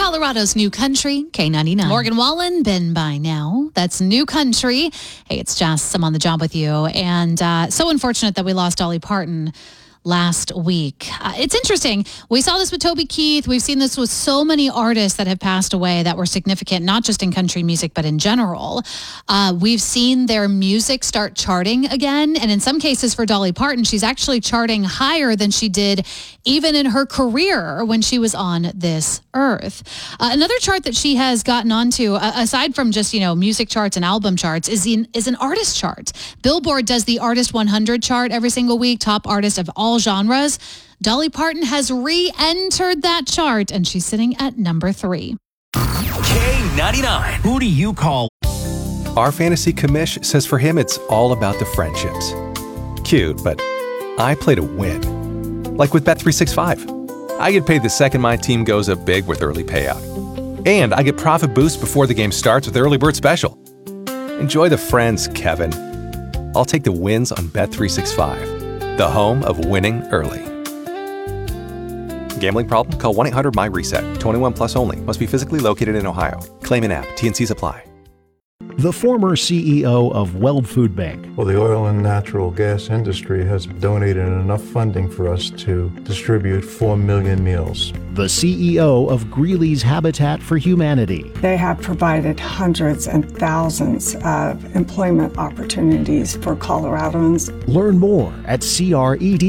Colorado's New Country, K99. Morgan Wallen, been by now. That's New Country. Hey, it's Jess. I'm on the job with you. And so unfortunate that we lost Dolly Parton last week. It's interesting. We saw this with Toby Keith. We've seen this with so many artists that have passed away that were significant, not just in country music, but in general. We've seen their music start charting again. And in some cases for Dolly Parton, she's actually charting higher than she did even in her career when she was on this earth. Another chart that she has gotten onto, aside from just, music charts and album charts, is an artist chart. Billboard does the Artist 100 chart every single week, top artist of all genres. Dolly Parton has re-entered that chart, and she's sitting at number 3. K99. Who do you call? Our fantasy commish says for him it's all about the friendships. Cute, but I play to win. Like with Bet365. I get paid the second my team goes up big with early payout. And I get profit boost before the game starts with Early Bird Special. Enjoy the friends, Kevin. I'll take the wins on Bet365, the home of winning early. Gambling problem? Call 1-800-MY-RESET. 21 plus only. Must be physically located in Ohio. Claim in app. T&Cs apply. The former CEO of Weld Food Bank. Well, the oil and natural gas industry has donated enough funding for us to distribute 4 million meals. The CEO of Greeley's Habitat for Humanity. They have provided hundreds and thousands of employment opportunities for Coloradans. Learn more at CRED.